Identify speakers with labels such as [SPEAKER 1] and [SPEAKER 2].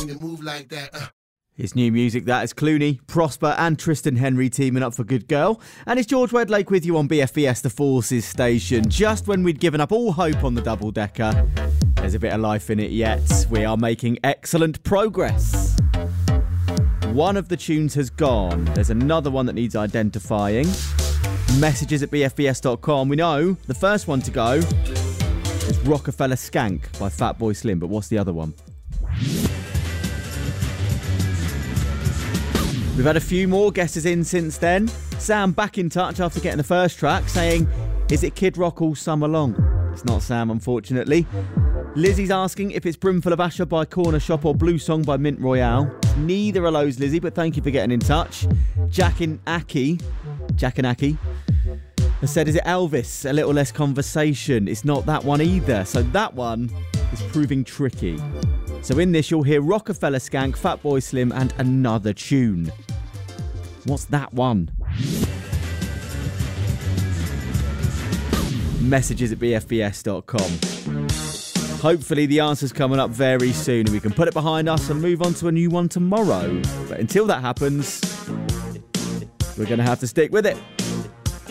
[SPEAKER 1] when you move like that.
[SPEAKER 2] His new music, that is Clooney, Prosper and Tristan Henry teaming up for Good Girl. And it's George Wedlake with you on BFBS, the Forces station. Just when we'd given up all hope on the double-decker, there's a bit of life in it yet. We are making excellent progress. One of the tunes has gone. There's another one that needs identifying. Messages at bfbs.com. We know the first one to go is Rockefeller Skank by Fatboy Slim, but what's the other one? We've had a few more guesses in since then. Sam back in touch after getting the first track saying, is it Kid Rock all summer long? It's not Sam, unfortunately. Lizzie's asking if it's Brimful of Asher by Corner Shop or Blue Song by Mint Royale. Neither of those, Lizzie, but thank you for getting in touch. Jack and Aki has said, is it Elvis? A Little Less Conversation. It's not that one either. So that one is proving tricky. So in this, you'll hear Rockefeller Skank, Fatboy Slim, and another tune. What's that one? Messages at bfbs.com. Hopefully the answer's coming up very soon and we can put it behind us and move on to a new one tomorrow. But until that happens, we're going to have to stick with it.